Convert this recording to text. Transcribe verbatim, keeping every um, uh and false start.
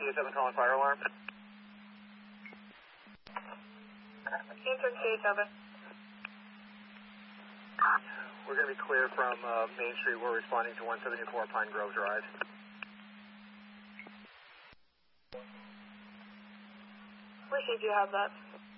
C seven calling fire alarm. Eastern C seven. We're going to be clear from uh, Main Street. We're responding to one seventy-four Pine Grove Drive. Received, you have that.